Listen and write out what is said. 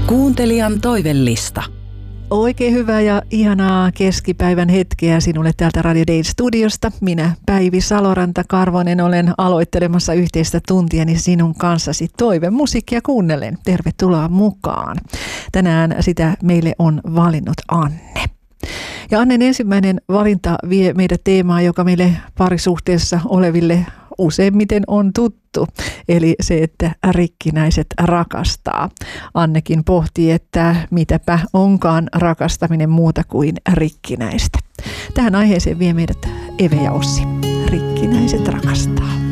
Kuuntelijan toivellista. Oikein hyvää ja ihanaa keskipäivän hetkeä sinulle täältä Radio Dayn studiosta. Minä Päivi Saloranta-Karvonen olen aloittelemassa yhteistä tuntiani sinun kanssasi toivemusiikkia kuunnellen. Tervetuloa mukaan. Tänään sitä meille on valinnut Anne. Ja Annen ensimmäinen valinta vie meidät teemaan, joka meille parisuhteessa oleville useimmiten on tuttu, eli se, että rikkinäiset rakastaa. Annekin pohtii, että mitäpä onkaan rakastaminen muuta kuin rikkinäistä. Tähän aiheeseen vie meidät Eve ja Ossi. Rikkinäiset rakastaa.